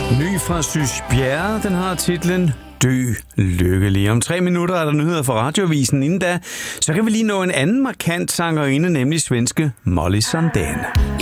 Ny fra Sys Bjerre, den har titlen Dø lykkelig. Om 3 minutter er der nyheder fra Radiovisen. Inden da, så kan vi lige nå en anden markant sangerinde, nemlig svenske Molly Sandén.